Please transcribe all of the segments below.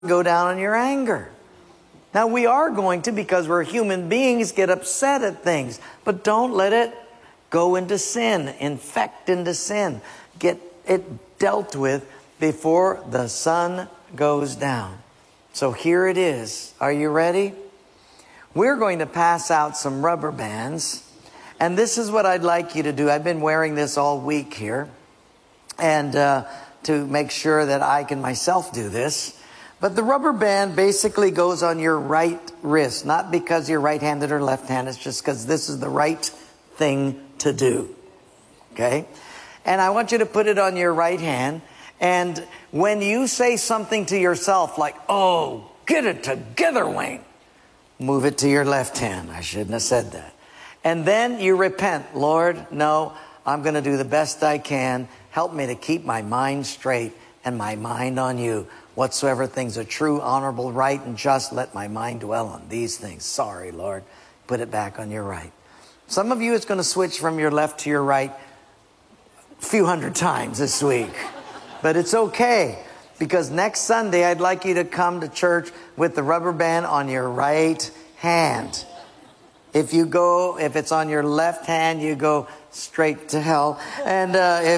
go down on your anger. Now, we are going to, because we're human beings, get upset at things. But don't let it go into sin, infect into sin. Get it dealt with before the sun goes down. So here it is. Are you ready? We're going to pass out some rubber bands. And this is what I'd like you to do. I've been wearing this all week here. And to make sure that I can myself do this. But the rubber band basically goes on your right wrist. Not because you're right-handed or left-handed. It's just because this is the right thing to do. Okay? And I want you to put it on your right hand. And when you say something to yourself like, oh, get it together, Wayne, move it to your left hand. I shouldn't have said that. And then you repent. Lord, no, I'm going to do the best I can. Help me to keep my mind straight and my mind on you. Whatsoever things are true, honorable, right, and just, let my mind dwell on these things. Sorry, Lord. Put it back on your right. Some of you, it's going to switch from your left to your right a few hundred times this week. But it's okay, because next Sunday, I'd like you to come to church with the rubber band on your right hand. If it's on your left hand, you go straight to hell. And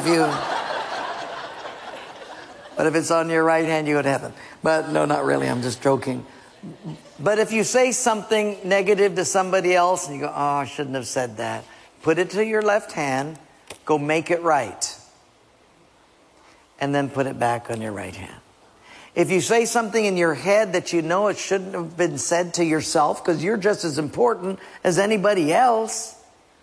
but if it's on your right hand, you go to heaven. But no, not really. I'm just joking. But if you say something negative to somebody else and you go, oh, I shouldn't have said that. Put it to your left hand. Go make it right. And then put it back on your right hand. If you say something in your head that you know it shouldn't have been said to yourself, because you're just as important as anybody else,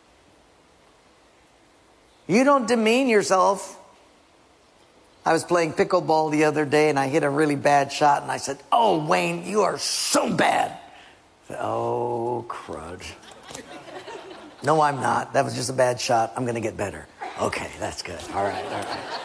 you don't demean yourself. I was playing pickleball the other day and I hit a really bad shot and I said, oh, Wayne, you are so bad. I said, oh, crud. No, I'm not. That was just a bad shot. I'm going to get better. Okay, that's good. All right.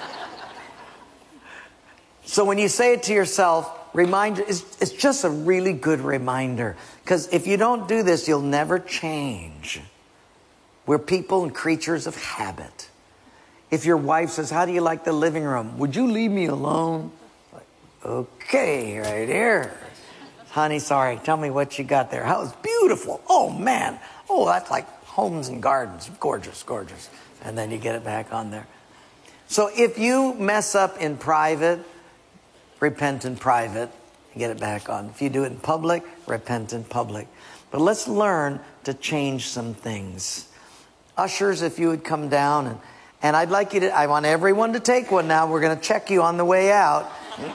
So when you say it to yourself, it's just a really good reminder. Because if you don't do this, you'll never change. We're people and creatures of habit. If your wife says, how do you like the living room? Would you leave me alone? Like, okay, right here. Honey, sorry. Tell me what you got there. How it's beautiful. Oh, man. Oh, that's like homes and gardens. Gorgeous, gorgeous. And then you get it back on there. So if you mess up in private, repent in private, and get it back on. If you do it in public, repent in public. But let's learn to change some things. Ushers, if you would come down, and I'd like you to, I want everyone to take one now. We're going to check you on the way out.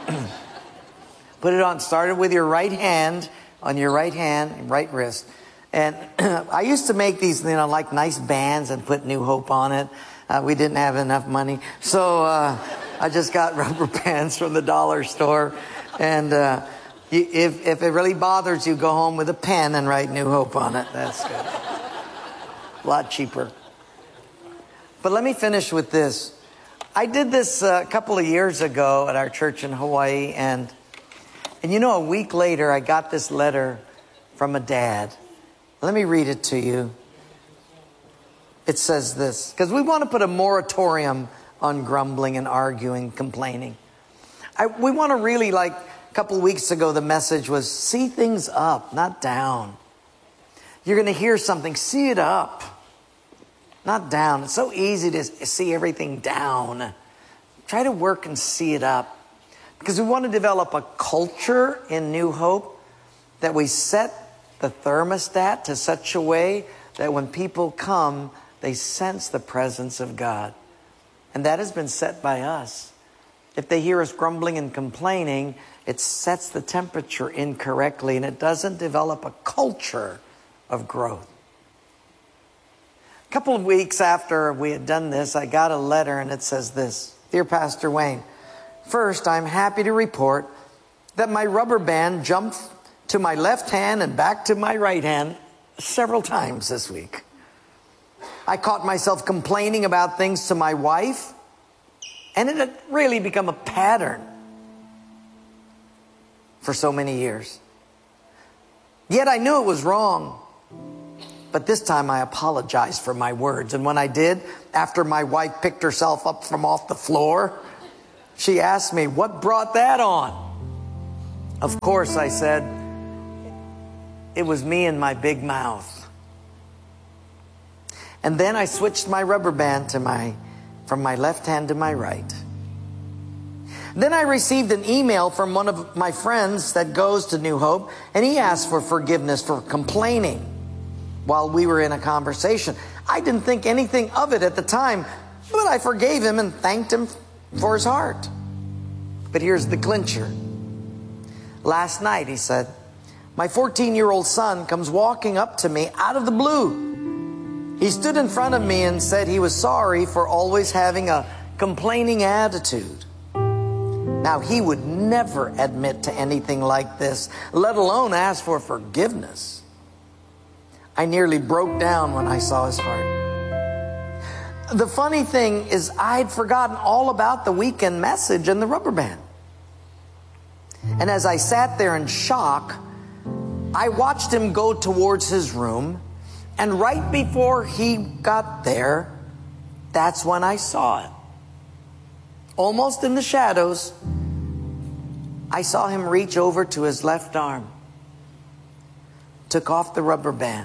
Put it on, start it with your right hand, on your right hand, right wrist. And I used to make these, like nice bands and put New Hope on it. We didn't have enough money. So I just got rubber bands from the dollar store. And if it really bothers you, go home with a pen and write New Hope on it. That's good. A lot cheaper. But let me finish with this. I did this a couple of years ago at our church in Hawaii. And a week later, I got this letter from a dad. Let me read it to you. It says this, because we want to put a moratorium on grumbling and arguing, complaining. We want to really, a couple of weeks ago, the message was, see things up, not down. You're going to hear something, see it up, not down. It's so easy to see everything down. Try to work and see it up. Because we want to develop a culture in New Hope that we set the thermostat to such a way that when people come, they sense the presence of God. And that has been set by us. If they hear us grumbling and complaining, it sets the temperature incorrectly and it doesn't develop a culture of growth. A couple of weeks after we had done this, I got a letter and it says this, Dear Pastor Wayne, first, I'm happy to report that my rubber band jumped to my left hand and back to my right hand several times this week. I caught myself complaining about things to my wife, and it had really become a pattern for so many years. Yet I knew it was wrong. But this time I apologized for my words. And when I did, after my wife picked herself up from off the floor, she asked me, what brought that on? Of course, I said, it was me and my big mouth. And then I switched my rubber band from my left hand to my right. Then I received an email from one of my friends that goes to New Hope, and he asked for forgiveness for complaining while we were in a conversation. I didn't think anything of it at the time, but I forgave him and thanked him for his heart. But here's the clincher. Last night, he said, my 14-year-old son comes walking up to me out of the blue. He stood in front of me and said he was sorry for always having a complaining attitude. Now, he would never admit to anything like this, let alone ask for forgiveness. I nearly broke down when I saw his heart. The funny thing is, I'd forgotten all about the weekend message and the rubber band. And as I sat there in shock, I watched him go towards his room, and right before he got there, that's when I saw it. Almost in the shadows, I saw him reach over to his left arm, took off the rubber band,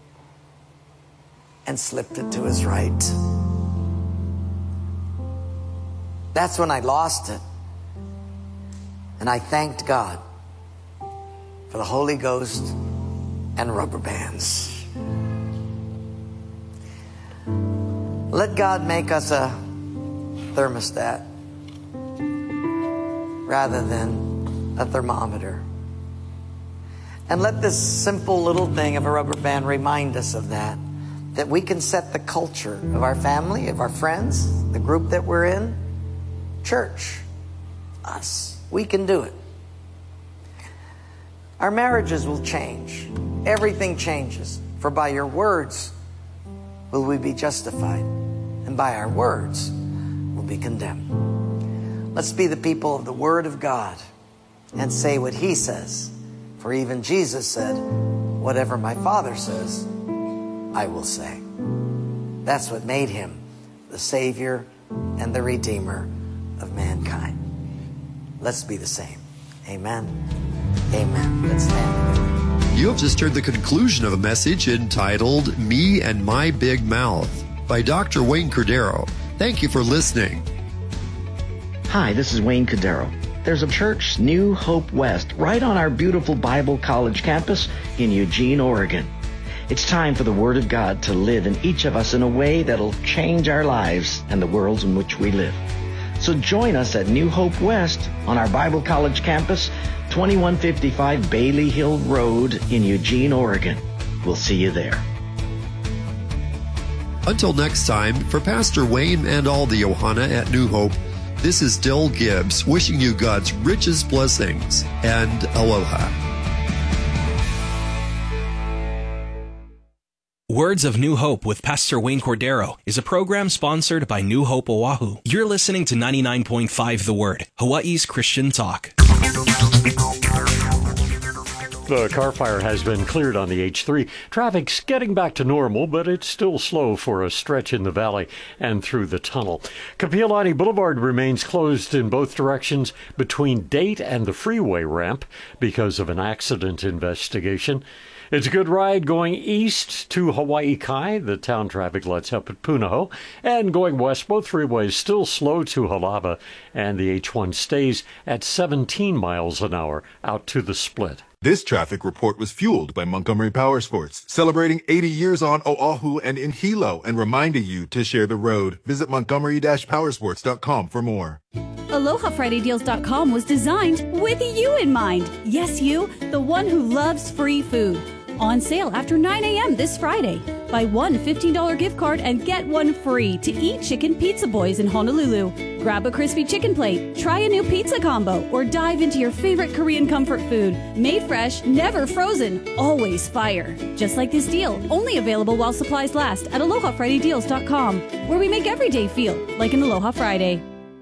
and slipped it to his right. That's when I lost it. And I thanked God for the Holy Ghost and rubber bands. Let God make us a thermostat rather than a thermometer. And let this simple little thing of a rubber band remind us of that we can set the culture of our family, of our friends, the group that we're in, church, us. We can do it. Our marriages will change. Everything changes. For by your words will we be justified, and by our words will be condemned. Let's be the people of the Word of God and say what He says. For even Jesus said, whatever my Father says, I will say. That's what made Him the Savior and the Redeemer of mankind. Let's be the same. Amen. Amen. Let's stand together. You have just heard the conclusion of a message entitled Me and My Big Mouth by Dr. Wayne Cordeiro. Thank you for listening. Hi, this is Wayne Cordeiro. There's a church, New Hope West, right on our beautiful Bible College campus in Eugene, Oregon. It's time for the Word of God to live in each of us in a way that'll change our lives and the worlds in which we live. So join us at New Hope West on our Bible College campus, 2155 Bailey Hill Road in Eugene, Oregon. We'll see you there. Until next time, for Pastor Wayne and all the Ohana at New Hope, this is Dill Gibbs wishing you God's richest blessings and aloha. Words of New Hope with Pastor Wayne Cordeiro is a program sponsored by New Hope Oahu. You're listening to 99.5 The Word, Hawaii's Christian talk. The car fire has been cleared on the H3. Traffic's getting back to normal, but it's still slow for a stretch in the valley and through the tunnel. Kapiolani Boulevard remains closed in both directions between Date and the freeway ramp because of an accident investigation. It's a good ride going east to Hawaii Kai. The town traffic lets up at Punahou. And going west, both freeways still slow to Halava, and the H1 stays at 17 miles an hour out to the split. This traffic report was fueled by Montgomery Powersports, celebrating 80 years on Oahu and in Hilo, and reminding you to share the road. Visit montgomery-powersports.com for more. AlohaFridayDeals.com was designed with you in mind. Yes, you, the one who loves free food. On sale after 9 a.m. this Friday. Buy one $15 gift card and get one free to Eat Chicken Pizza Boys in Honolulu. Grab a crispy chicken plate, try a new pizza combo, or dive into your favorite Korean comfort food. Made fresh, never frozen, always fire. Just like this deal, only available while supplies last at AlohaFridayDeals.com, where we make every day feel like an Aloha Friday.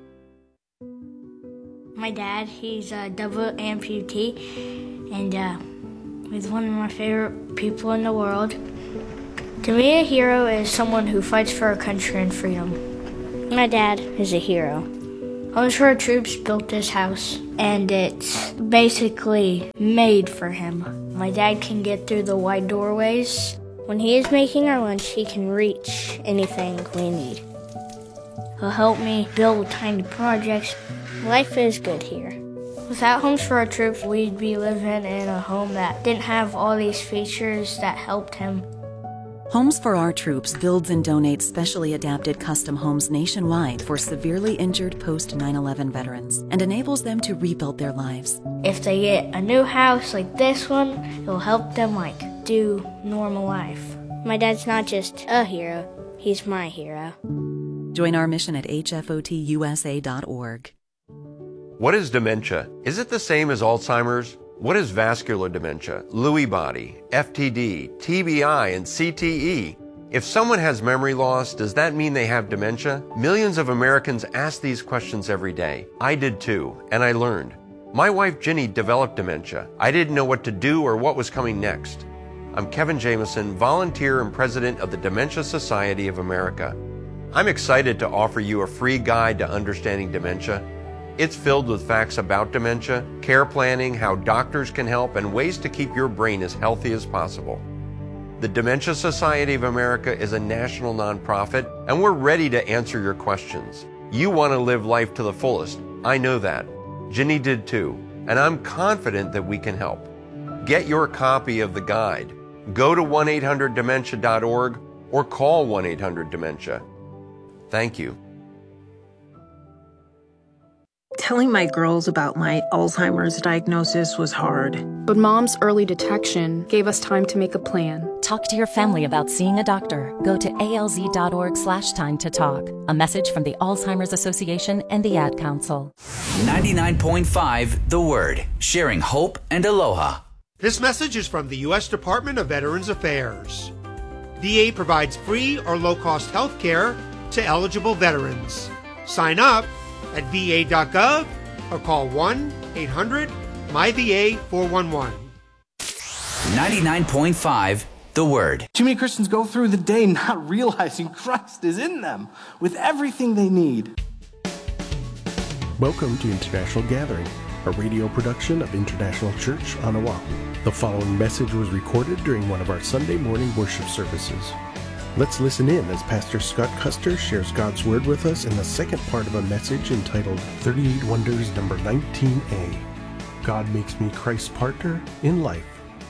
My dad, he's a double amputee, and he's one of my favorite people in the world. To me, a hero is someone who fights for our country and freedom. My dad is a hero. Homes for Our Troops built this house, and it's basically made for him. My dad can get through the wide doorways. When he is making our lunch, he can reach anything we need. He'll help me build tiny projects. Life is good here. Without Homes for Our Troops, we'd be living in a home that didn't have all these features that helped him. Homes for Our Troops builds and donates specially adapted custom homes nationwide for severely injured post-9/11 veterans and enables them to rebuild their lives. If they get a new house like this one, it'll help them do normal life. My dad's not just a hero, he's my hero. Join our mission at hfotusa.org. What is dementia? Is it the same as Alzheimer's? What is vascular dementia, Lewy body, FTD, TBI, and CTE? If someone has memory loss, does that mean they have dementia? Millions of Americans ask these questions every day. I did too, and I learned. My wife Ginny developed dementia. I didn't know what to do or what was coming next. I'm Kevin Jameson, volunteer and president of the Dementia Society of America. I'm excited to offer you a free guide to understanding dementia. It's filled with facts about dementia, care planning, how doctors can help, and ways to keep your brain as healthy as possible. The Dementia Society of America is a national nonprofit, and we're ready to answer your questions. You want to live life to the fullest. I know that. Ginny did too, and I'm confident that we can help. Get your copy of the guide. Go to 1-800-DEMENTIA.org or call 1-800-DEMENTIA. Thank you. Telling my girls about my Alzheimer's diagnosis was hard. But Mom's early detection gave us time to make a plan. Talk to your family about seeing a doctor. Go to alz.org/time to talk. A message from the Alzheimer's Association and the Ad Council. 99.5 The Word, sharing hope and aloha. This message is from the U.S. Department of Veterans Affairs. VA provides free or low-cost health care to eligible veterans. Sign up at va.gov or call 1-800-MyVA411. 99.5 The Word. Too many Christians go through the day not realizing Christ is in them with everything they need. Welcome to International Gathering, a radio production of International Church on Oahu. The following message was recorded during one of our Sunday morning worship services. Let's listen in as Pastor Scott Custer shares God's Word with us in the second part of a message entitled 38 Wonders number 19a. God makes me Christ's partner in life.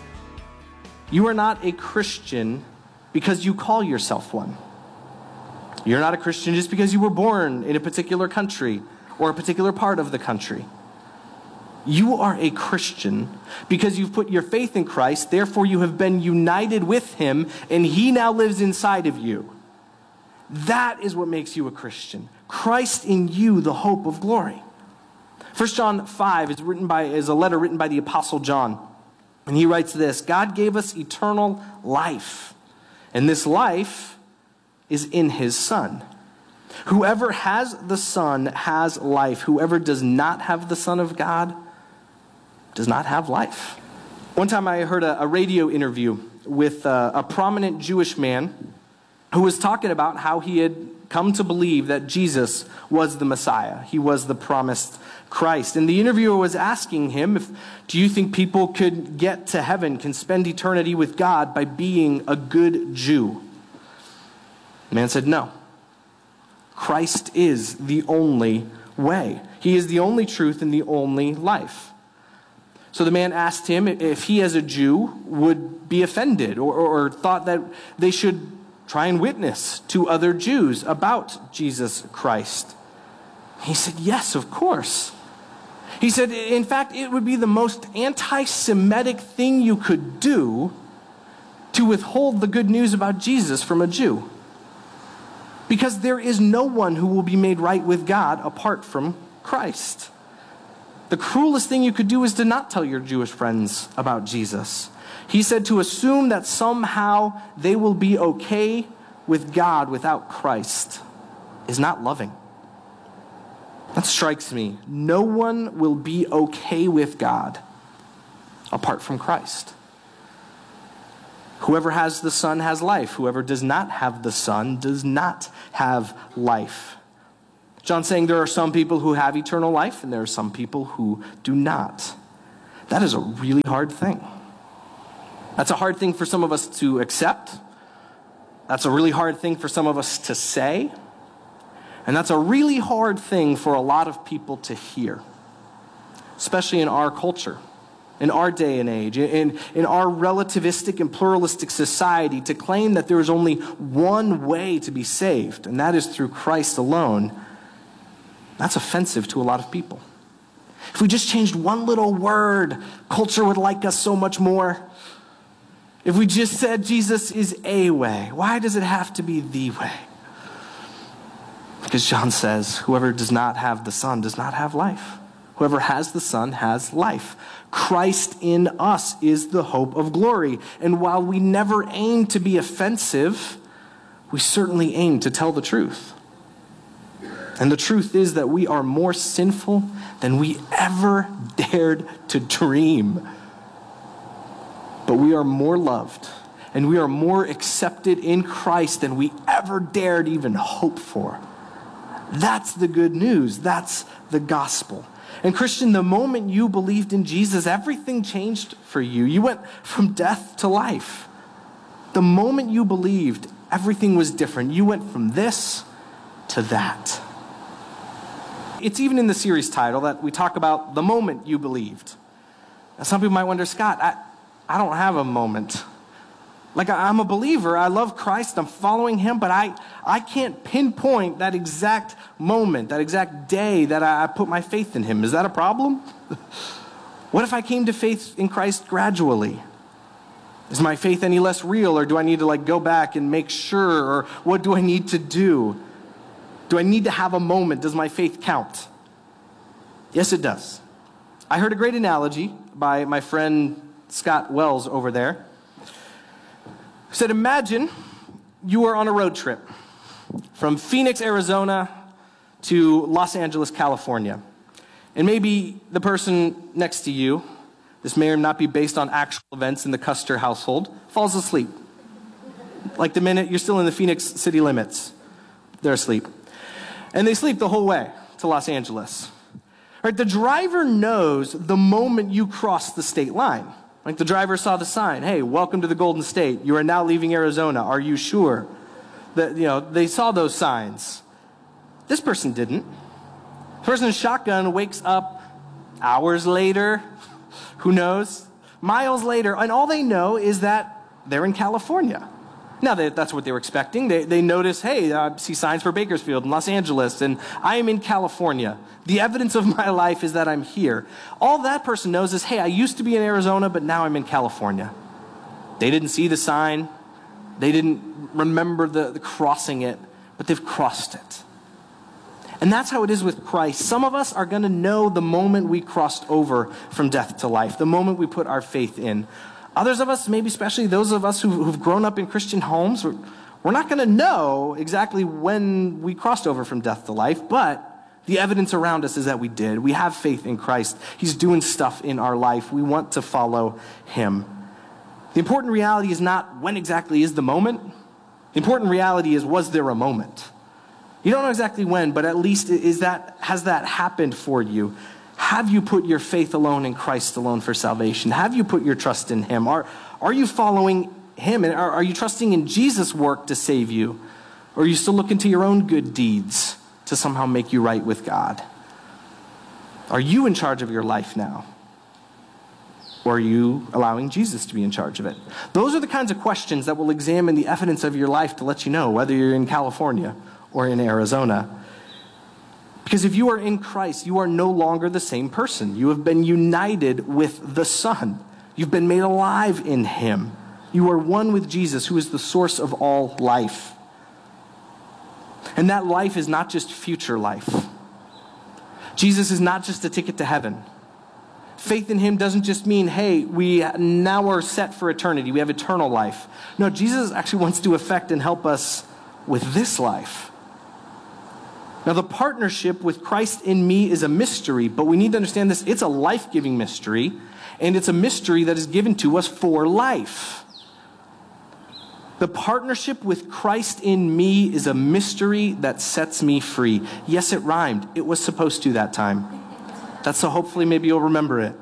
You are not a Christian because you call yourself one. You're not a Christian just because you were born in a particular country or a particular part of the country. You are a Christian because you've put your faith in Christ, therefore you have been united with Him, and He now lives inside of you. That is what makes you a Christian. Christ in you, the hope of glory. 1 John 5 is a letter written by the Apostle John. And he writes this: God gave us eternal life, and this life is in His Son. Whoever has the Son has life. Whoever does not have the Son of God does not have life. One time I heard a radio interview with a prominent Jewish man who was talking about how he had come to believe that Jesus was the Messiah. He was the promised Christ. And the interviewer was asking him, do you think people could get to heaven, can spend eternity with God by being a good Jew? The man said, no. Christ is the only way. He is the only truth and the only life. So the man asked him if he as a Jew would be offended or thought that they should try and witness to other Jews about Jesus Christ. He said, yes, of course. He said, in fact, it would be the most anti-Semitic thing you could do to withhold the good news about Jesus from a Jew. Because there is no one who will be made right with God apart from Christ. The cruelest thing you could do is to not tell your Jewish friends about Jesus. He said to assume that somehow they will be okay with God without Christ is not loving. That strikes me. No one will be okay with God apart from Christ. Whoever has the Son has life. Whoever does not have the Son does not have life. John's saying there are some people who have eternal life and there are some people who do not. That is a really hard thing. That's a hard thing for some of us to accept. That's a really hard thing for some of us to say. And that's a really hard thing for a lot of people to hear, especially in our culture, in our day and age, in our relativistic and pluralistic society, to claim that there is only one way to be saved, and that is through Christ alone. That's offensive to a lot of people. If we just changed one little word, culture would like us so much more. If we just said Jesus is a way, why does it have to be the way? Because John says, whoever does not have the Son does not have life. Whoever has the Son has life. Christ in us is the hope of glory. And while we never aim to be offensive, we certainly aim to tell the truth. And the truth is that we are more sinful than we ever dared to dream. But we are more loved, and we are more accepted in Christ than we ever dared even hope for. That's the good news. That's the gospel. And Christian, the moment you believed in Jesus, everything changed for you. You went from death to life. The moment you believed, everything was different. You went from this to that. It's even in the series title that we talk about the moment you believed. Now, some people might wonder, Scott, I don't have a moment. Like, I'm a believer. I love Christ. I'm following him, but I can't pinpoint that exact moment, that exact day that I put my faith in him. Is that a problem? What if I came to faith in Christ gradually? Is my faith any less real, or do I need to go back and make sure, or what do I need to do? Do I need to have a moment? Does my faith count? Yes, it does. I heard a great analogy by my friend Scott Wells over there. He said, imagine you are on a road trip from Phoenix, Arizona to Los Angeles, California. And maybe the person next to you, this may or not be based on actual events in the Custer household, falls asleep. Like the minute you're still in the Phoenix city limits, they're asleep. And they sleep the whole way to Los Angeles. Right, the driver knows the moment you cross the state line. Like the driver saw the sign, hey, welcome to the Golden State. You are now leaving Arizona. Are you sure? They saw those signs. This person didn't. The person in shotgun wakes up hours later, who knows, miles later, and all they know is that they're in California. Now, that's what they were expecting. They notice, hey, I see signs for Bakersfield and Los Angeles, and I am in California. The evidence of my life is that I'm here. All that person knows is, hey, I used to be in Arizona, but now I'm in California. They didn't see the sign. They didn't remember the crossing it, but they've crossed it. And that's how it is with Christ. Some of us are going to know the moment we crossed over from death to life, the moment we put our faith in. Others of us, maybe especially those of us who've grown up in Christian homes, we're not going to know exactly when we crossed over from death to life, but the evidence around us is that we did. We have faith in Christ. He's doing stuff in our life. We want to follow him. The important reality is not when exactly is the moment. The important reality is, was there a moment? You don't know exactly when, but at least has that happened for you? Have you put your faith alone in Christ alone for salvation? Have you put your trust in him? Are you following him? And are you trusting in Jesus' work to save you? Or are you still looking to your own good deeds to somehow make you right with God? Are you in charge of your life now? Or are you allowing Jesus to be in charge of it? Those are the kinds of questions that will examine the evidence of your life to let you know whether you're in California or in Arizona. Because if you are in Christ, you are no longer the same person. You have been united with the Son. You've been made alive in him. You are one with Jesus, who is the source of all life. And that life is not just future life. Jesus is not just a ticket to heaven. Faith in him doesn't just mean, hey, we now are set for eternity. We have eternal life. No, Jesus actually wants to affect and help us with this life. Now, the partnership with Christ in me is a mystery, but we need to understand this. It's a life-giving mystery, and it's a mystery that is given to us for life. The partnership with Christ in me is a mystery that sets me free. Yes, it rhymed. It was supposed to that time. So hopefully maybe you'll remember it.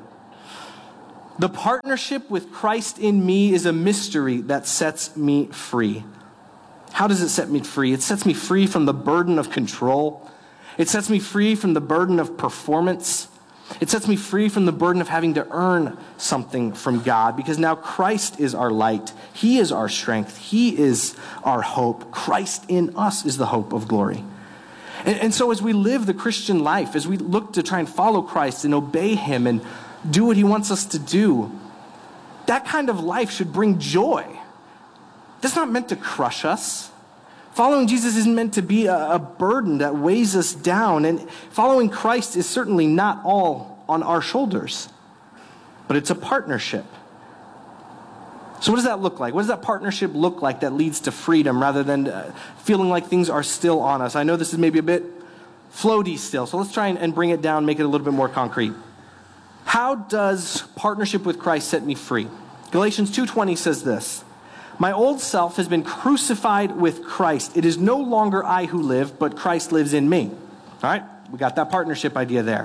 The partnership with Christ in me is a mystery that sets me free. How does it set me free? It sets me free from the burden of control. It sets me free from the burden of performance. It sets me free from the burden of having to earn something from God, because now Christ is our light. He is our strength. He is our hope. Christ in us is the hope of glory. And so as we live the Christian life, as we look to try and follow Christ and obey him and do what he wants us to do, that kind of life should bring joy. That's not meant to crush us. Following Jesus isn't meant to be a burden that weighs us down. And following Christ is certainly not all on our shoulders, but it's a partnership. So what does that look like? What does that partnership look like that leads to freedom rather than feeling like things are still on us? I know this is maybe a bit floaty still, so let's try and bring it down, make it a little bit more concrete. How does partnership with Christ set me free? Galatians 2:20 says this: "My old self has been crucified with Christ. It is no longer I who live, but Christ lives in me." All right, we got that partnership idea there.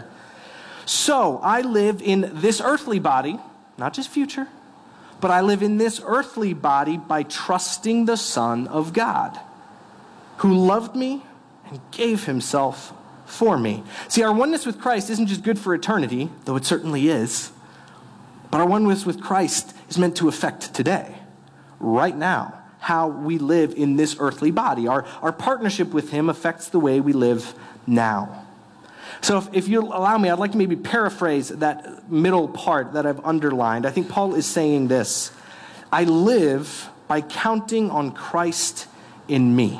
So I live in this earthly body, not just future, but I live in this earthly body by trusting the Son of God, who loved me and gave himself for me. See, our oneness with Christ isn't just good for eternity, though it certainly is, but our oneness with Christ is meant to affect today, right now, how we live in this earthly body. Our partnership with him affects the way we live now. So if you'll allow me, I'd like to maybe paraphrase that middle part that I've underlined. I think Paul is saying this: I live by counting on Christ in me.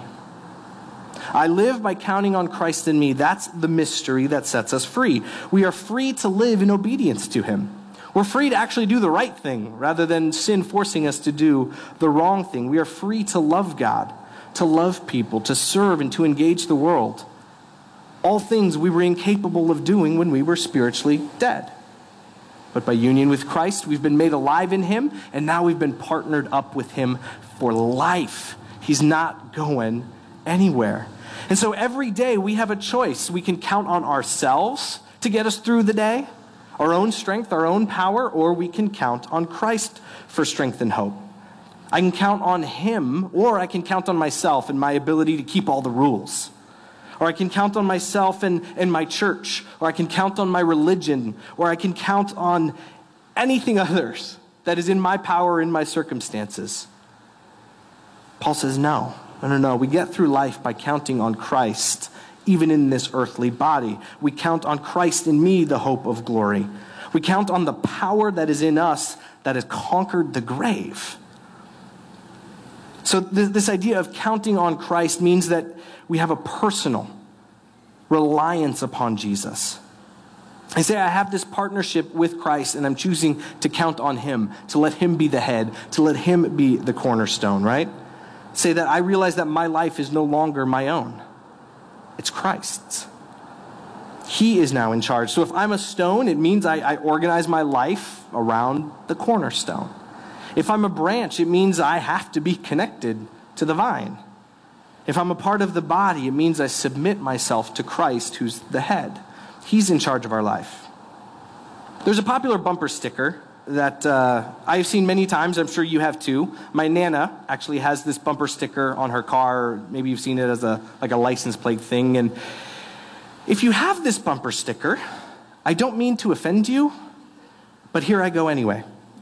I live by counting on Christ in me. That's the mystery that sets us free. We are free to live in obedience to him. We're free to actually do the right thing rather than sin forcing us to do the wrong thing. We are free to love God, to love people, to serve, and to engage the world. All things we were incapable of doing when we were spiritually dead. But by union with Christ, we've been made alive in him, and now we've been partnered up with him for life. He's not going anywhere. And so every day we have a choice. We can count on ourselves to get us through the day, our own strength, our own power, or we can count on Christ for strength and hope. I can count on him, or I can count on myself and my ability to keep all the rules. Or I can count on myself and my church, or I can count on my religion, or I can count on anything others that is in my power, in my circumstances. Paul says, no. We get through life by counting on Christ, even in this earthly body. We count on Christ in me, the hope of glory. We count on the power that is in us that has conquered the grave. So this idea of counting on Christ means that we have a personal reliance upon Jesus. I say I have this partnership with Christ, and I'm choosing to count on him, to let him be the head, to let him be the cornerstone, right? Say that I realize that my life is no longer my own. It's Christ's. He is now in charge. So if I'm a stone, it means I organize my life around the cornerstone. If I'm a branch, it means I have to be connected to the vine. If I'm a part of the body, it means I submit myself to Christ, who's the head. He's in charge of our life. There's a popular bumper sticker that I've seen many times. I'm sure you have too. My Nana actually has this bumper sticker on her car. Maybe you've seen it as a license plate thing. And if you have this bumper sticker, I don't mean to offend you, but here I go anyway.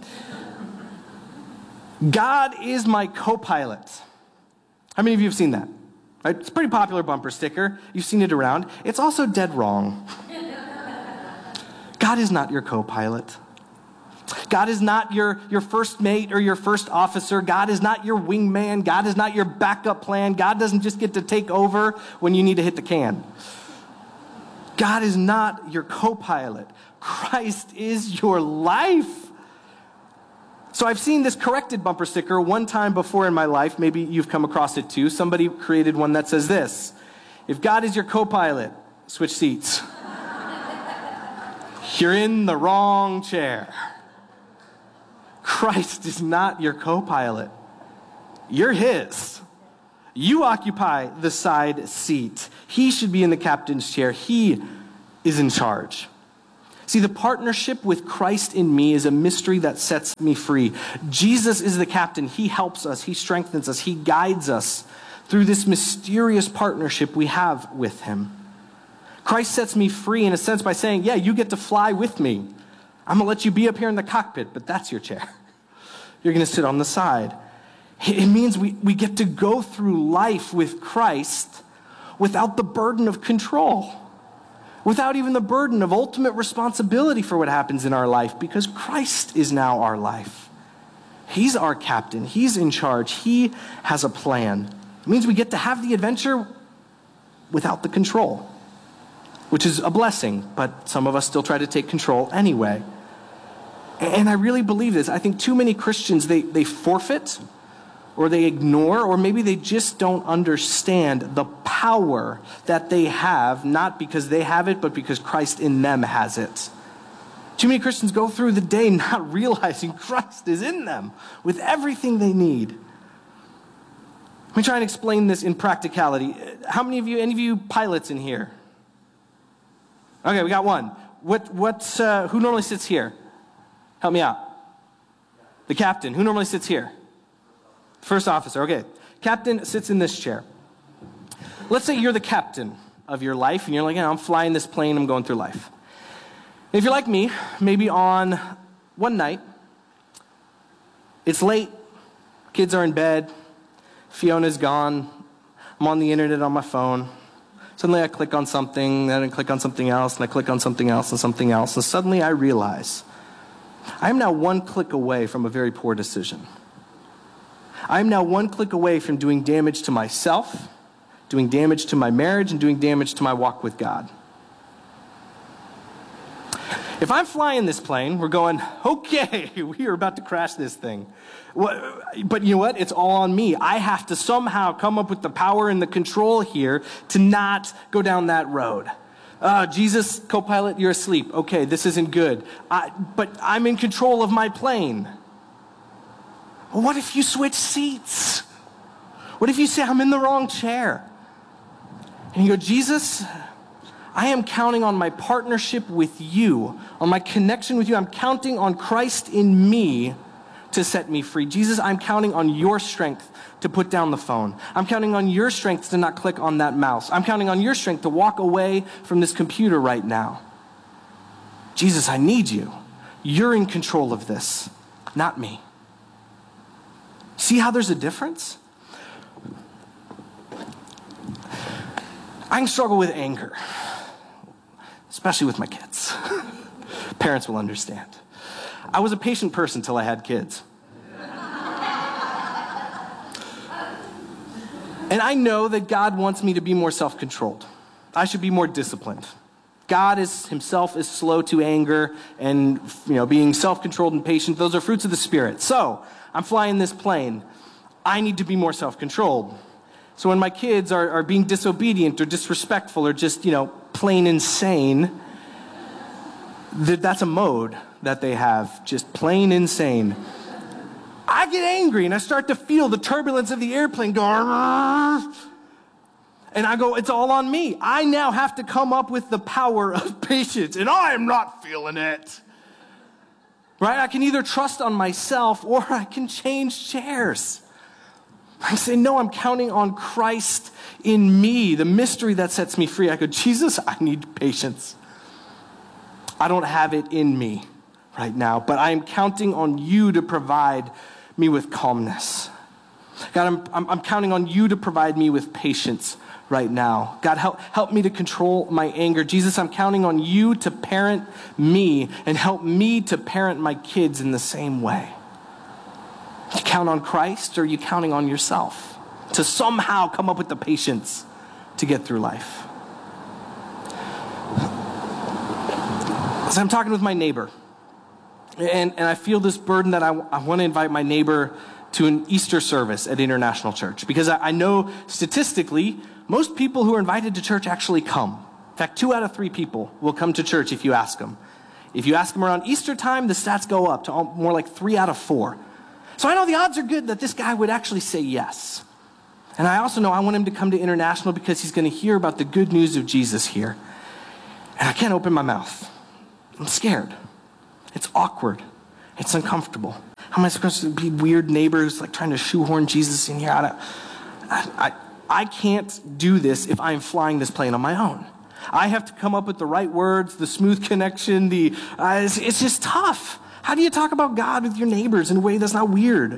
God is my co-pilot. How many of you have seen that? Right? It's a pretty popular bumper sticker. You've seen it around. It's also dead wrong. God is not your co-pilot. God is not your first mate or your first officer. God is not your wingman. God is not your backup plan. God doesn't just get to take over when you need to hit the can. God is not your co-pilot. Christ is your life. So I've seen this corrected bumper sticker one time before in my life. Maybe you've come across it too. Somebody created one that says this: if God is your co-pilot, switch seats. You're in the wrong chair. Christ is not your co-pilot. You're his. You occupy the side seat. He should be in the captain's chair. He is in charge. See, the partnership with Christ in me is a mystery that sets me free. Jesus is the captain. He helps us. He strengthens us. He guides us through this mysterious partnership we have with him. Christ sets me free in a sense by saying, yeah, you get to fly with me. I'm going to let you be up here in the cockpit, but that's your chair. You're going to sit on the side. It means we get to go through life with Christ without the burden of control, without even the burden of ultimate responsibility for what happens in our life, because Christ is now our life. He's our captain. He's in charge. He has a plan. It means we get to have the adventure without the control, which is a blessing, but some of us still try to take control anyway. And I really believe this. I think too many Christians, they forfeit, or they ignore, or maybe they just don't understand the power that they have, not because they have it, but because Christ in them has it. Too many Christians go through the day not realizing Christ is in them with everything they need. Let me try and explain this in practicality. Any of you pilots in here? Okay, we got one. Who normally sits here? Help me out. The captain. Who normally sits here? First officer. Okay. Captain sits in this chair. Let's say you're the captain of your life, and you're like, I'm flying this plane, I'm going through life. And if you're like me, maybe on one night, it's late, kids are in bed, Fiona's gone, I'm on the internet on my phone. Suddenly I click on something, then I click on something else, and I click on something else and something else, and suddenly I realize I am now one click away from a very poor decision. I am now one click away from doing damage to myself, doing damage to my marriage, and doing damage to my walk with God. If I'm flying this plane, we're going, okay, we are about to crash this thing. But you know what? It's all on me. I have to somehow come up with the power and the control here to not go down that road. Jesus, co-pilot, you're asleep. Okay, this isn't good. But I'm in control of my plane. Well, what if you switch seats? What if you say, I'm in the wrong chair? And you go, Jesus, I am counting on my partnership with you, on my connection with you. I'm counting on Christ in me to set me free. Jesus, I'm counting on your strength to put down the phone. I'm counting on your strength to not click on that mouse. I'm counting on your strength to walk away from this computer right now. Jesus, I need you. You're in control of this, not me. See how there's a difference? I can struggle with anger, especially with my kids. Parents will understand. I was a patient person till I had kids. And I know that God wants me to be more self-controlled. I should be more disciplined. God himself is slow to anger, and being self-controlled and patient, those are fruits of the Spirit. So I'm flying this plane. I need to be more self-controlled. So when my kids are being disobedient or disrespectful or just, plain insane, that's a mode that they have, just plain insane. I get angry and I start to feel the turbulence of the airplane go, and I go, it's all on me. I now have to come up with the power of patience, and I am not feeling it. Right? I can either trust on myself or I can change chairs. I say, no, I'm counting on Christ in me, the mystery that sets me free. I go, Jesus, I need patience. I don't have it in me right now, but I am counting on you to provide me with calmness. God, I'm counting on you to provide me with patience right now. God, help me to control my anger. Jesus, I'm counting on you to parent me and help me to parent my kids in the same way. You count on Christ, or are you counting on yourself to somehow come up with the patience to get through life? So I'm talking with my neighbor, and I feel this burden that I want to invite my neighbor to an Easter service at International Church, because I know statistically most people who are invited to church actually come. In fact, 2 out of 3 people will come to church if you ask them. If you ask them around Easter time, the stats go up to more like 3 out of 4. So I know the odds are good that this guy would actually say yes. And I also know I want him to come to International because he's going to hear about the good news of Jesus here. And I can't open my mouth. I'm scared. It's awkward. It's uncomfortable. How am I supposed to be weird neighbors like trying to shoehorn Jesus in here? I can't do this if I'm flying this plane on my own. I have to come up with the right words, the smooth connection, it's just tough. How do you talk about God with your neighbors in a way that's not weird?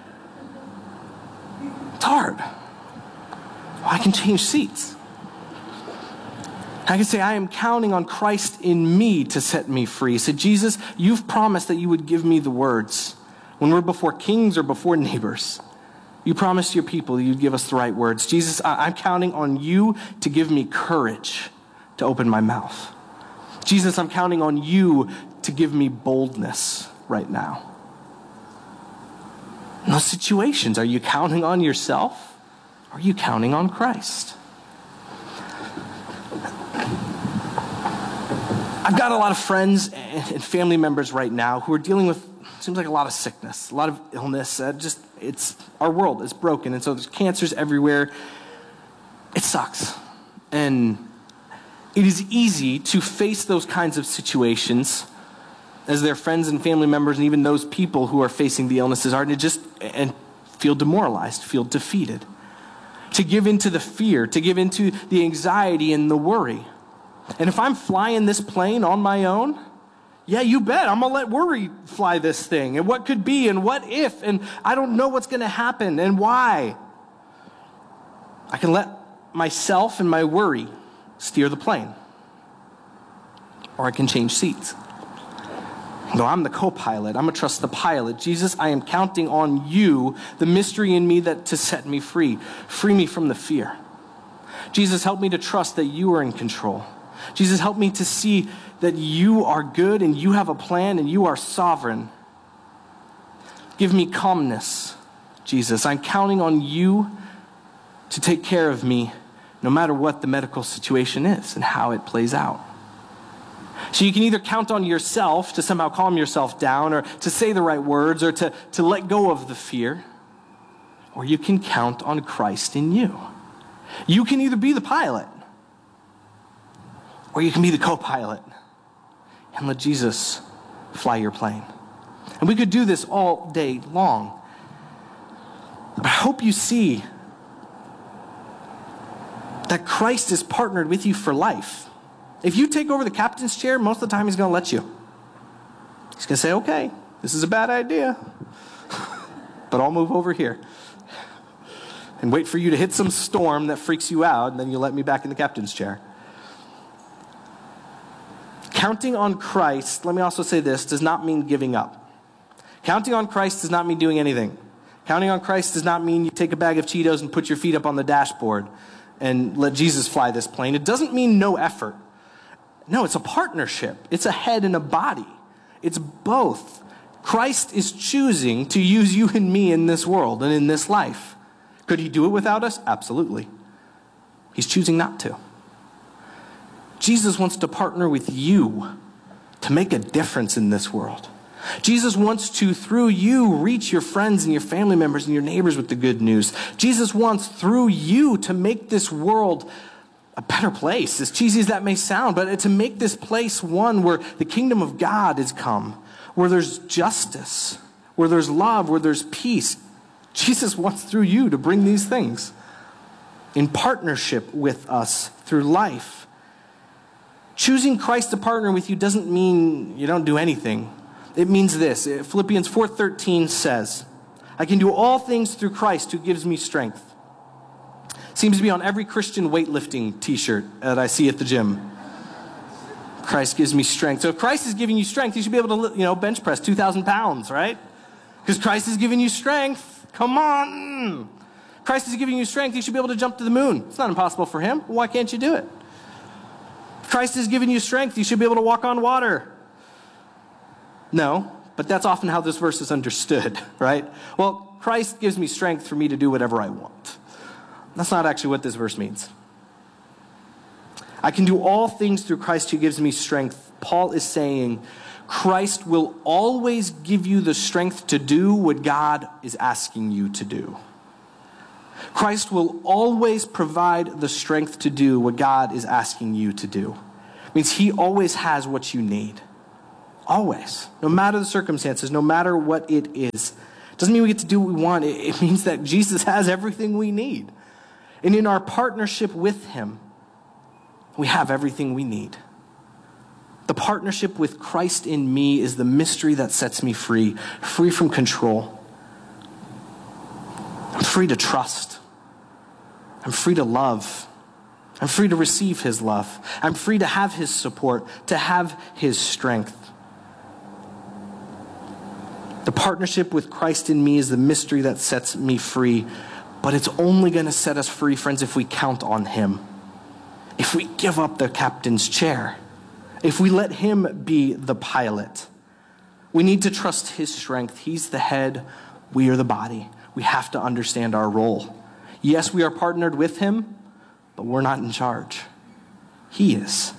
It's hard. Well, I can change seats. I can say, I am counting on Christ in me to set me free. So Jesus, you've promised that you would give me the words. When we're before kings or before neighbors, you promised your people you'd give us the right words. Jesus, I'm counting on you to give me courage to open my mouth. Jesus, I'm counting on you to give me boldness right now. In those situations, are you counting on yourself or are you counting on Christ? I've got a lot of friends and family members right now who are dealing with, seems like a lot of sickness, a lot of illness. It's our world is broken, and so there's cancers everywhere. It sucks. And it is easy to face those kinds of situations as their friends and family members and even those people who are facing the illnesses are, and feel demoralized, feel defeated. To give into the fear, to give into the anxiety and the worry. And if I'm flying this plane on my own, yeah, you bet, I'm going to let worry fly this thing. And what could be, and what if, and I don't know what's going to happen, and why. I can let myself and my worry steer the plane. Or I can change seats. No, I'm the co-pilot. I'm going to trust the pilot. Jesus, I am counting on you, the mystery in me to set me free. Free me from the fear. Jesus, help me to trust that you are in control. Jesus, help me to see that you are good and you have a plan and you are sovereign. Give me calmness, Jesus. I'm counting on you to take care of me no matter what the medical situation is and how it plays out. So you can either count on yourself to somehow calm yourself down or to say the right words or to let go of the fear, or you can count on Christ in you. You can either be the pilot or you can be the co-pilot and let Jesus fly your plane. And we could do this all day long. But I hope you see that Christ is partnered with you for life. If you take over the captain's chair, most of the time he's going to let you. He's going to say, okay, this is a bad idea, but I'll move over here and wait for you to hit some storm that freaks you out, and then you'll let me back in the captain's chair. Counting on Christ, let me also say this, does not mean giving up. Counting on Christ does not mean doing anything. Counting on Christ does not mean you take a bag of Cheetos and put your feet up on the dashboard and let Jesus fly this plane. It doesn't mean no effort. No, it's a partnership. It's a head and a body. It's both. Christ is choosing to use you and me in this world and in this life. Could he do it without us? Absolutely. He's choosing not to. Jesus wants to partner with you to make a difference in this world. Jesus wants to, through you, reach your friends and your family members and your neighbors with the good news. Jesus wants, through you, to make this world a better place, as cheesy as that may sound, but to make this place one where the kingdom of God has come, where there's justice, where there's love, where there's peace. Jesus wants, through you, to bring these things in partnership with us through life. Choosing Christ to partner with you doesn't mean you don't do anything. It means this. Philippians 4:13 says, I can do all things through Christ who gives me strength. Seems to be on every Christian weightlifting t-shirt that I see at the gym. Christ gives me strength. So if Christ is giving you strength, you should be able to, bench press 2,000 pounds, right? Because Christ is giving you strength. Come on. Christ is giving you strength. You should be able to jump to the moon. It's not impossible for him. Why can't you do it? Christ is giving you strength. You should be able to walk on water. No, but that's often how this verse is understood, right? Well, Christ gives me strength for me to do whatever I want. That's not actually what this verse means. I can do all things through Christ who gives me strength. Paul is saying, Christ will always give you the strength to do what God is asking you to do. Christ will always provide the strength to do what God is asking you to do. It means he always has what you need. Always. No matter the circumstances, no matter what it is. It doesn't mean we get to do what we want. It means that Jesus has everything we need. And in our partnership with him, we have everything we need. The partnership with Christ in me is the mystery that sets me free from control. I'm free to trust. I'm free to love. I'm free to receive his love. I'm free to have his support, to have his strength. The partnership with Christ in me is the mystery that sets me free, but it's only going to set us free, friends, if we count on him. If we give up the captain's chair, if we let him be the pilot. We need to trust his strength. He's the head, we are the body. We have to understand our role. Yes, we are partnered with him, but we're not in charge. He is.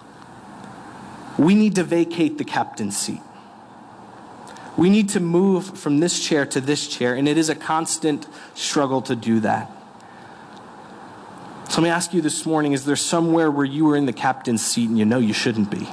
We need to vacate the captain's seat. We need to move from this chair to this chair, and it is a constant struggle to do that. So let me ask you this morning, is there somewhere where you are in the captain's seat and you know you shouldn't be?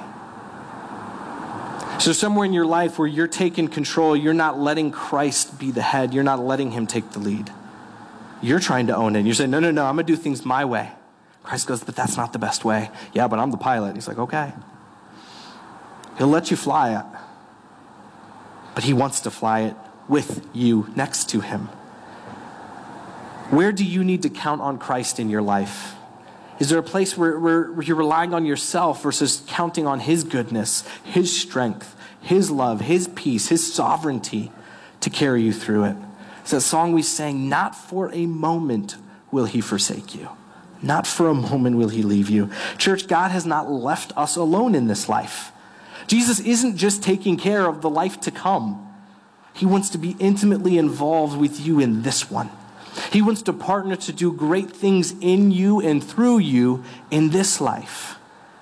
Is there somewhere in your life where you're taking control, you're not letting Christ be the head, you're not letting him take the lead? You're trying to own it. You're saying, no, I'm going to do things my way. Christ goes, but that's not the best way. Yeah, but I'm the pilot. He's like, okay. He'll let you fly it, but he wants to fly it with you next to him. Where do you need to count on Christ in your life? Is there a place where you're relying on yourself versus counting on his goodness, his strength, his love, his peace, his sovereignty to carry you through it? It's that song we sang, not for a moment will he forsake you. Not for a moment will he leave you. Church, God has not left us alone in this life. Jesus isn't just taking care of the life to come. He wants to be intimately involved with you in this one. He wants to partner to do great things in you and through you in this life.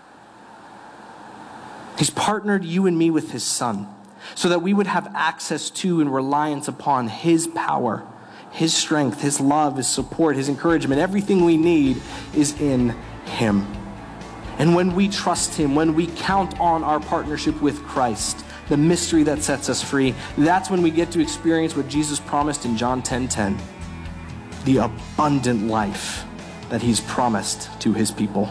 He's partnered you and me with his Son so that we would have access to and reliance upon his power, his strength, his love, his support, his encouragement. Everything we need is in him. And when we trust him, when we count on our partnership with Christ, the mystery that sets us free, that's when we get to experience what Jesus promised in John 10:10. The abundant life that he's promised to his people.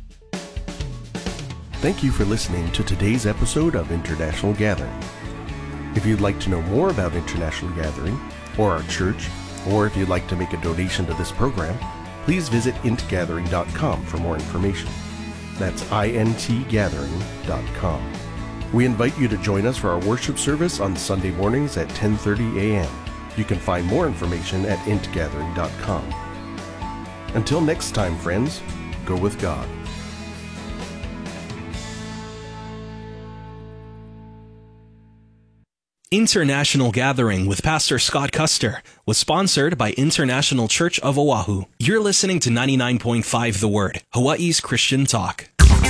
Thank you for listening to today's episode of International Gathering. If you'd like to know more about International Gathering or our church, or if you'd like to make a donation to this program, please visit intgathering.com for more information. That's intgathering.com. We invite you to join us for our worship service on Sunday mornings at 10:30 a.m. You can find more information at intgathering.com. Until next time, friends, go with God. International Gathering with Pastor Scott Custer was sponsored by International Church of Oahu. You're listening to 99.5 The Word, Hawaii's Christian talk.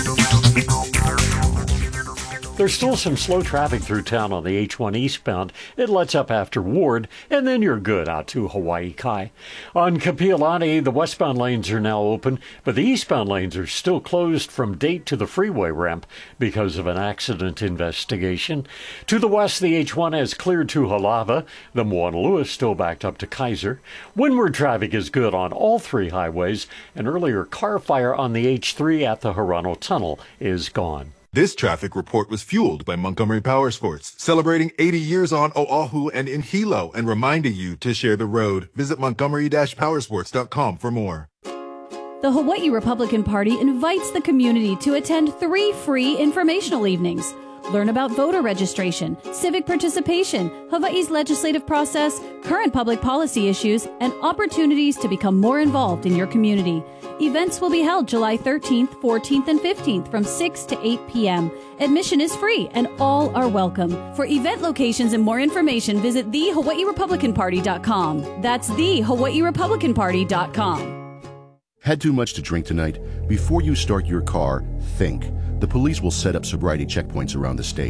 There's still some slow traffic through town on the H1 eastbound. It lets up after Ward, and then you're good out to Hawaii Kai. On Kapiolani, the westbound lanes are now open, but the eastbound lanes are still closed from Date to the freeway ramp because of an accident investigation. To the west, the H1 has cleared to Halava. The Moanalua is still backed up to Kaiser. Windward traffic is good on all three highways. An earlier car fire on the H3 at the Hirano Tunnel is gone. This traffic report was fueled by Montgomery Powersports, celebrating 80 years on Oahu and in Hilo and reminding you to share the road. Visit Montgomery-Powersports.com for more. The Hawaii Republican Party invites the community to attend 3 free informational evenings. Learn about voter registration, civic participation, Hawaii's legislative process, current public policy issues, and opportunities to become more involved in your community. Events will be held July 13th, 14th, and 15th from 6 to 8 p.m. Admission is free and all are welcome. For event locations and more information, visit thehawaiirepublicanparty.com. That's thehawaiirepublicanparty.com. Had too much to drink tonight? Before you start your car, think. The police will set up sobriety checkpoints around the state.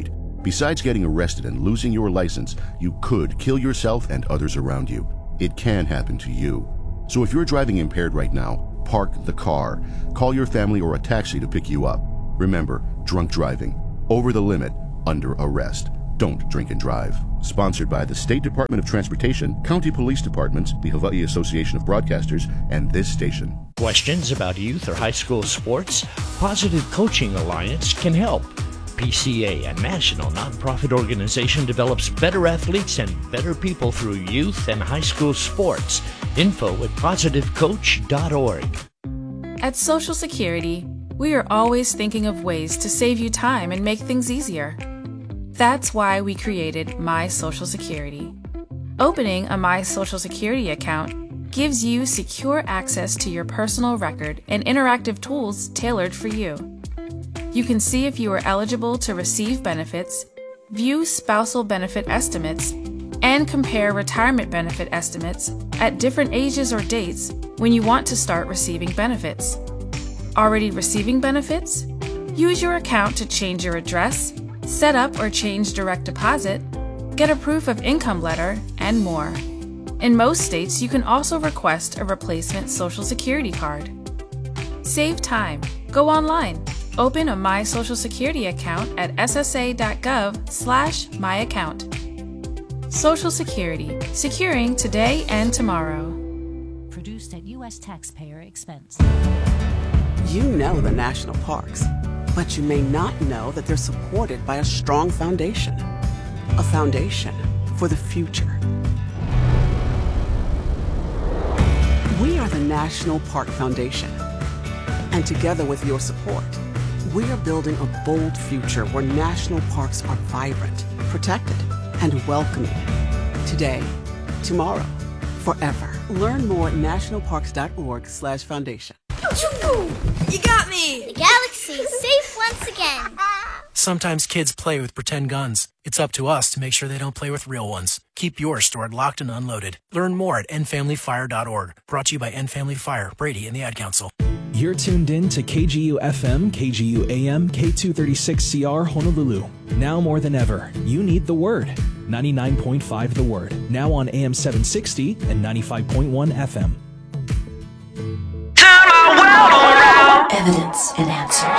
Besides getting arrested and losing your license, you could kill yourself and others around you. It can happen to you. So if you're driving impaired right now, park the car. Call your family or a taxi to pick you up. Remember, drunk driving, over the limit, under arrest. Don't drink and drive. Sponsored by the State Department of Transportation, County Police Departments, the Hawaii Association of Broadcasters, and this station. Questions about youth or high school sports? Positive Coaching Alliance can help. PCA, a national nonprofit organization, develops better athletes and better people through youth and high school sports. Info at positivecoach.org. At Social Security, we are always thinking of ways to save you time and make things easier. That's why we created My Social Security. Opening a My Social Security account gives you secure access to your personal record and interactive tools tailored for you. You can see if you are eligible to receive benefits, view spousal benefit estimates, and compare retirement benefit estimates at different ages or dates when you want to start receiving benefits. Already receiving benefits? Use your account to change your address, set up or change direct deposit, get a proof of income letter, and more. In most states, you can also request a replacement Social Security card. Save time. Go online. Open a My Social Security account at ssa.gov/myaccount. Social Security, securing today and tomorrow. Produced at U.S. taxpayer expense. You know the national parks, but you may not know that they're supported by a strong foundation. A foundation for the future. We are the National Park Foundation. And together with your support, we are building a bold future where national parks are vibrant, protected, and welcoming. Today, tomorrow, forever. Learn more at nationalparks.org/foundation. You got me! The galaxy's safe once again. Sometimes kids play with pretend guns. It's up to us to make sure they don't play with real ones. Keep yours stored locked and unloaded. Learn more at endfamilyfire.org. Brought to you by End Family Fire, Brady, and the Ad Council. You're tuned in to KGU FM, KGU AM, K236CR Honolulu. Now more than ever, you need the Word. 99.5 The Word. Now on AM 760 and 95.1 FM. Turn my world around. Evidence and answers.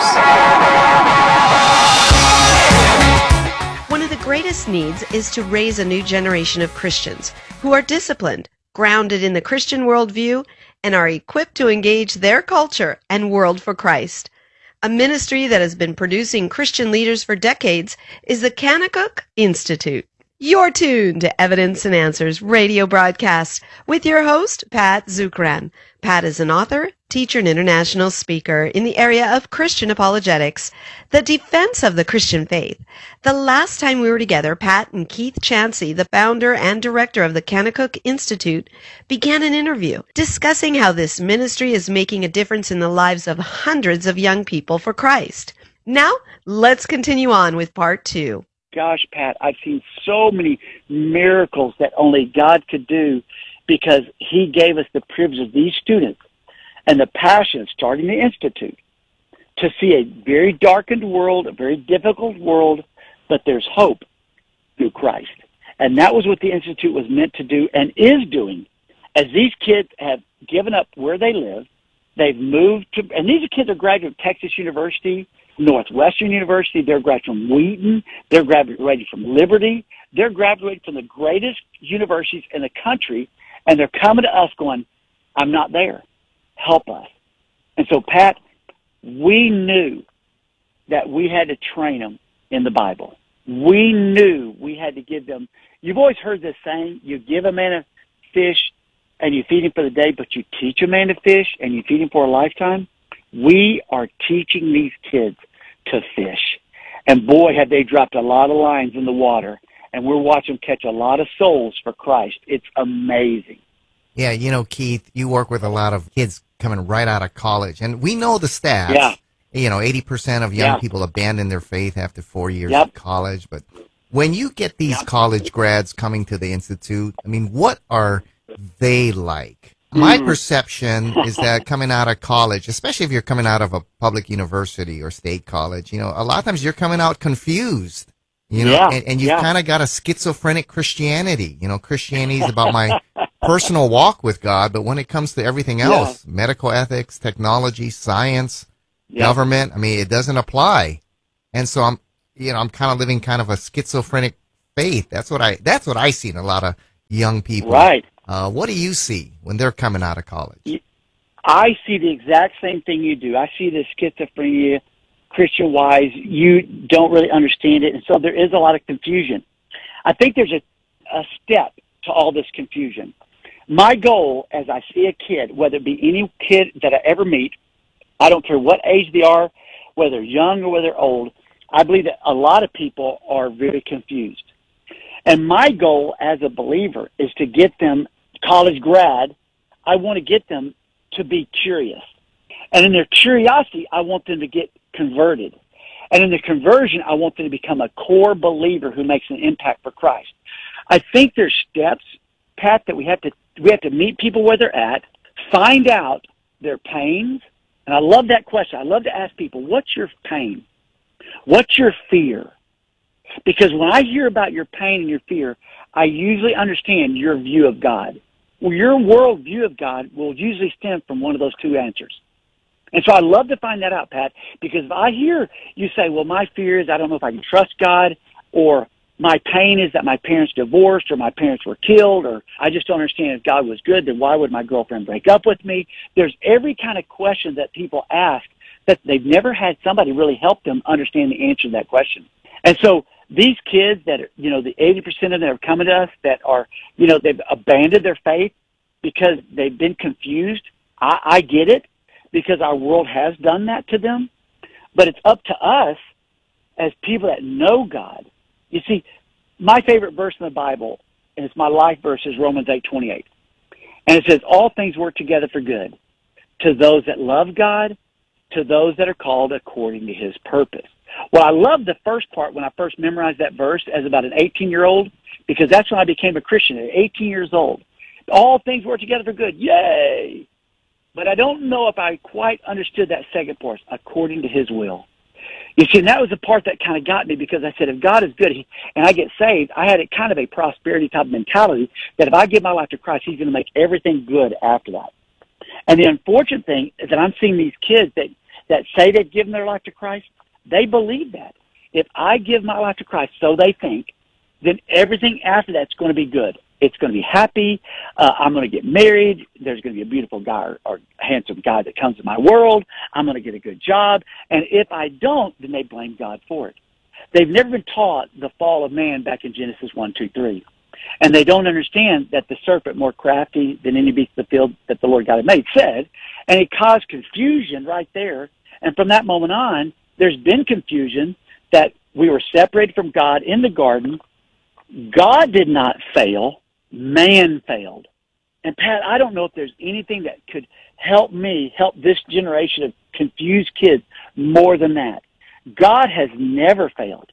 One of the greatest needs is to raise a new generation of Christians who are disciplined, grounded in the Christian worldview, and are equipped to engage their culture and world for Christ. A ministry that has been producing Christian leaders for decades is the Kanakuk Institute. You're tuned to Evidence and Answers radio broadcast with your host, Pat Zukran. Pat is an author, teacher, and international speaker in the area of Christian apologetics, the defense of the Christian faith. The last time we were together, Pat and Keith Chansey, the founder and director of the Kanakuk Institute, began an interview discussing how this ministry is making a difference in the lives of hundreds of young people for Christ. Now, let's continue on with part 2. Gosh, Pat, I've seen so many miracles that only God could do because He gave us the privilege of these students and the passion of starting the Institute to see a very darkened world, a very difficult world, but there's hope through Christ. And that was what the Institute was meant to do and is doing. As these kids have given up where they live, they've moved to, and these kids are graduates of Texas University, Northwestern University, they're graduating from Wheaton, they're graduating from Liberty, they're graduating from the greatest universities in the country, and they're coming to us going, I'm not there. Help us. And so, Pat, we knew that we had to train them in the Bible. We knew we had to give them, you've always heard this saying, you give a man a fish and you feed him for the day, but you teach a man to fish and you feed him for a lifetime. We are teaching these kids to fish. And boy, have they dropped a lot of lines in the water. And we're watching them catch a lot of souls for Christ. It's amazing. Yeah, you know, Keith, you work with a lot of kids coming right out of college. And we know the stats. Yeah. You know, 80% of young people abandon their faith after 4 years of college. But when you get these college grads coming to the Institute, I mean, what are they like? My perception is that coming out of college, especially if you're coming out of a public university or state college, you know, a lot of times you're coming out confused. You know, and you've kind of got a schizophrenic Christianity. You know, Christianity is about my personal walk with God, but when it comes to everything else, medical ethics, technology, science, government, I mean, it doesn't apply. And so I'm kind of living kind of a schizophrenic faith. That's what I see in a lot of young people. Right. What do you see when they're coming out of college? I see the exact same thing you do. I see the schizophrenia, Christian-wise. You don't really understand it, and so there is a lot of confusion. I think there's a step to all this confusion. My goal, as I see a kid, whether it be any kid that I ever meet, I don't care what age they are, whether they're young or whether they're old, I believe that a lot of people are very confused. And my goal as a believer is to get them, college grad, I want to get them to be curious. And in their curiosity, I want them to get converted. And in the conversion, I want them to become a core believer who makes an impact for Christ. I think there's steps, Pat, that we have to meet people where they're at, find out their pains. And I love that question. I love to ask people, what's your pain? What's your fear? Because when I hear about your pain and your fear, I usually understand your view of God. Well, your world view of God will usually stem from one of those two answers. And so I love to find that out, Pat, because if I hear you say, well, my fear is I don't know if I can trust God, or my pain is that my parents divorced, or my parents were killed, or I just don't understand if God was good, then why would my girlfriend break up with me? There's every kind of question that people ask that they've never had somebody really help them understand the answer to that question. And so these kids that are, the 80% of them that are coming to us that are, they've abandoned their faith because they've been confused. I get it, because our world has done that to them. But it's up to us as people that know God. You see, my favorite verse in the Bible, and it's my life verse, is Romans 8:28. And it says, all things work together for good to those that love God, to those that are called according to his purpose. Well, I love the first part when I first memorized that verse as about an 18-year-old, because that's when I became a Christian at 18 years old. All things work together for good. Yay! But I don't know if I quite understood that second part, according to his will. You see, and that was the part that kind of got me, because I said, if God is good and I get saved, I had kind of a prosperity type mentality that if I give my life to Christ, he's going to make everything good after that. And the unfortunate thing is that I'm seeing these kids that say they've given their life to Christ, they believe that. If I give my life to Christ, so they think, then everything after that's going to be good. It's going to be happy. I'm going to get married. There's going to be a beautiful guy or handsome guy that comes to my world. I'm going to get a good job. And if I don't, then they blame God for it. They've never been taught the fall of man back in Genesis 1-2-3. And they don't understand that the serpent, more crafty than any beast of the field that the Lord God had made, said. And it caused confusion right there. And from that moment on, there's been confusion that we were separated from God in the garden. God did not fail. Man failed. And Pat, I don't know if there's anything that could help this generation of confused kids more than that. God has never failed.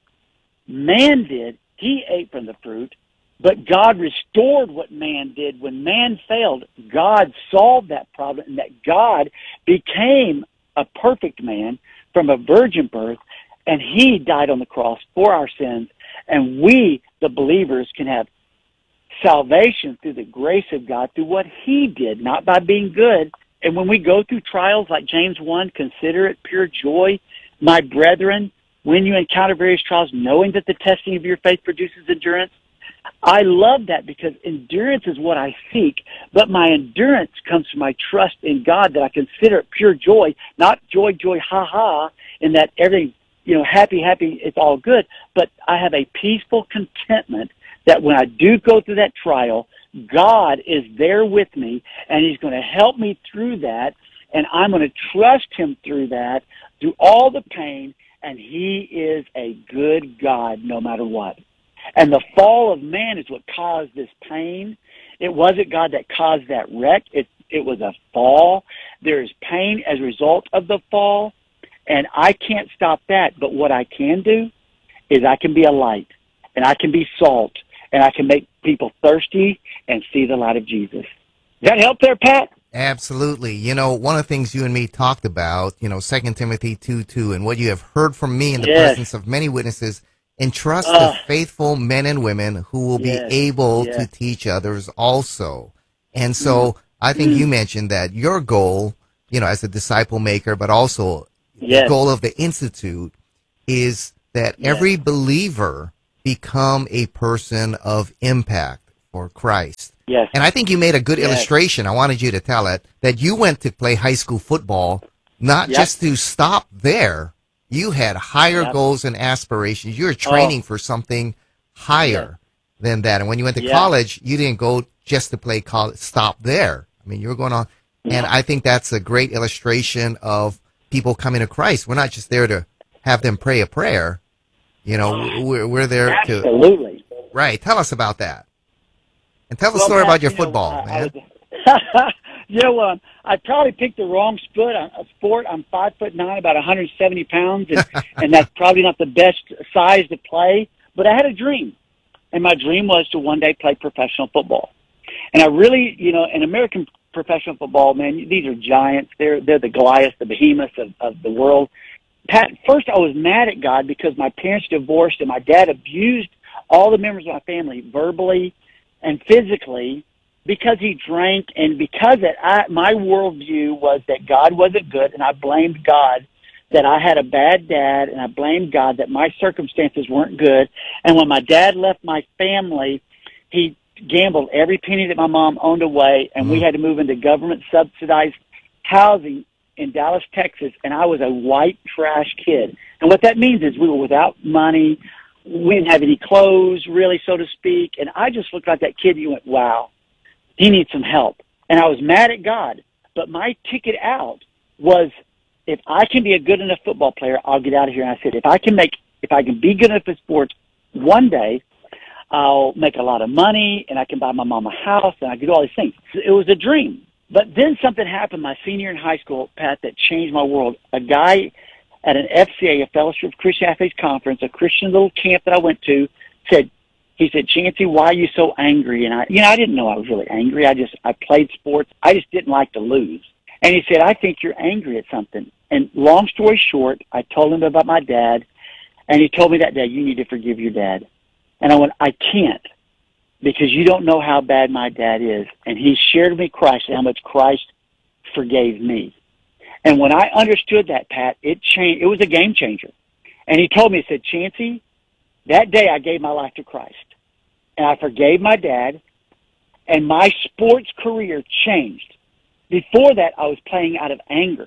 Man did. He ate from the fruit, but God restored what man did. When man failed, God solved that problem, and that God became a perfect man from a virgin birth, and he died on the cross for our sins, and we, the believers, can have salvation through the grace of God, through what he did, not by being good. And when we go through trials like James 1, consider it pure joy, my brethren, when you encounter various trials, knowing that the testing of your faith produces endurance. I love that, because endurance is what I seek, but my endurance comes from my trust in God, that I consider it pure joy, not joy, ha-ha, in that everything, happy, it's all good, but I have a peaceful contentment that when I do go through that trial, God is there with me, and he's going to help me through that, and I'm going to trust him through that, through all the pain, and he is a good God no matter what. And the fall of man is what caused this pain. It wasn't God that caused that wreck. It was a fall. There is pain as a result of the fall, and I can't stop that. But what I can do is I can be a light, and I can be salt, and I can make people thirsty and see the light of Jesus. Does that help there, Pat? Absolutely. One of the things you and me talked about, 2 Timothy 2:2, and what you have heard from me in the presence of many witnesses, Entrust to faithful men and women who will be able to teach others also. And so I think you mentioned that your goal, you know, as a disciple maker, but also the goal of the Institute is that every believer become a person of impact for Christ. Yes. And I think you made a good illustration. I wanted you to tell it, that you went to play high school football, not just to stop there. You had higher goals and aspirations. You were training for something higher than that. And when you went to college, you didn't go just to play college, stop there. I mean, you were going on. And I think that's a great illustration of people coming to Christ. We're not just there to have them pray a prayer. You know, we're there to. Absolutely. Right. Tell us about that. And tell the story about your football, man. I probably picked the wrong sport. I'm 5'9", about 170 pounds, and that's probably not the best size to play. But I had a dream, and my dream was to one day play professional football. And I really, you know, in American professional football, man, these are giants. They're the Goliaths, the behemoths of the world. Pat, first I was mad at God because my parents divorced and my dad abused all the members of my family verbally and physically because he drank, and because my worldview was that God wasn't good, and I blamed God that I had a bad dad, and I blamed God that my circumstances weren't good. And when my dad left my family, he gambled every penny that my mom owned away, and we had to move into government-subsidized housing in Dallas, Texas, and I was a white trash kid. And what that means is we were without money. We didn't have any clothes, really, so to speak. And I just looked like that kid. You went, wow, he needs some help. And I was mad at God. But my ticket out was, if I can be a good enough football player, I'll get out of here. And I said, if I can be good enough at sports, one day I'll make a lot of money, and I can buy my mom a house, and I can do all these things. It was a dream. But then something happened my senior in high school, Pat, that changed my world. A guy at an FCA, a Fellowship of Christian Athletes Conference, a Christian little camp that I went to, he said, Chancey, why are you so angry? And I didn't know I was really angry. I played sports. I just didn't like to lose. And he said, I think you're angry at something. And long story short, I told him about my dad, and he told me that day, you need to forgive your dad. And I went, I can't, because you don't know how bad my dad is. And he shared with me Christ and how much Christ forgave me. And when I understood that, Pat, it changed. It was a game changer. And he told me, he said, Chancey, that day I gave my life to Christ. And I forgave my dad, and my sports career changed. Before that, I was playing out of anger.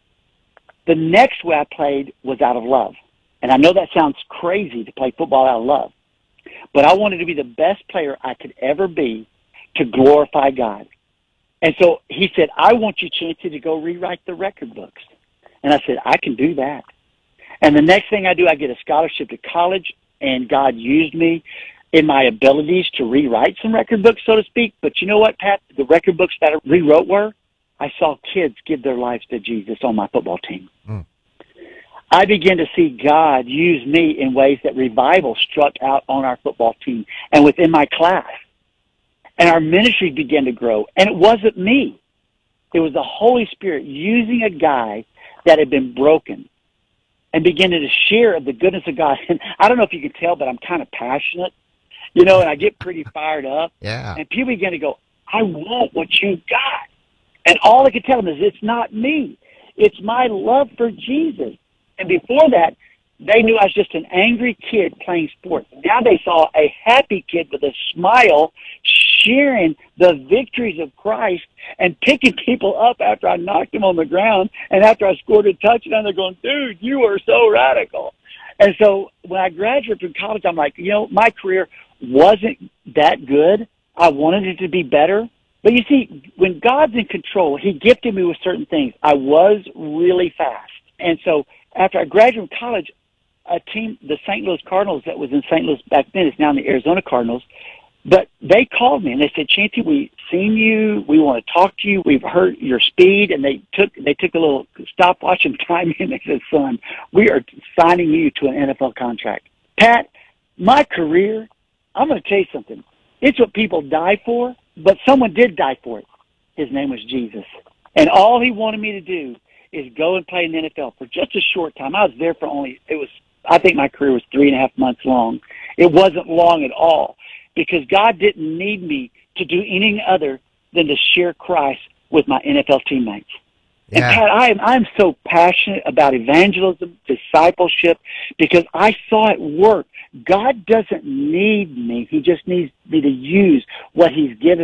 The next way I played was out of love. And I know that sounds crazy to play football out of love, but I wanted to be the best player I could ever be to glorify God. And so he said, I want you, Chancey, to go rewrite the record books. And I said, I can do that. And the next thing I do, I get a scholarship to college, and God used me in my abilities to rewrite some record books, so to speak. But you know what, Pat? The record books that I rewrote I saw kids give their lives to Jesus on my football team. I began to see God use me in ways that revival struck out on our football team and within my class. And our ministry began to grow. And it wasn't me. It was the Holy Spirit using a guy that had been broken and beginning to share the goodness of God. And I don't know if you can tell, but I'm kind of passionate, and I get pretty fired up. Yeah. And people begin to go, I want what you got. And all I could tell them is, it's not me. It's my love for Jesus. And before that, they knew I was just an angry kid playing sports. Now they saw a happy kid with a smile sharing the victories of Christ and picking people up after I knocked them on the ground and after I scored a touchdown. They're going, dude, you are so radical. And so when I graduated from college, I'm like, my career wasn't that good. I wanted it to be better. But you see, when God's in control, He gifted me with certain things. I was really fast. And so after I graduated from college, a team, the St. Louis Cardinals that was in St. Louis back then, is now in the Arizona Cardinals, but they called me and they said, Chancey, we've seen you. We want to talk to you. We've heard your speed. And they took a little stopwatch and time and they said, son, we are signing you to an NFL contract. Pat, my career, I'm going to tell you something. It's what people die for, but someone did die for it. His name was Jesus. And all He wanted me to do is go and play in the NFL for just a short time. I was there for it was I think my career was 3.5 months long. It wasn't long at all, because God didn't need me to do anything other than to share Christ with my NFL teammates. Yeah. And Pat, I'm so passionate about evangelism, discipleship, because I saw it work. God doesn't need me. He just needs me to use what He's given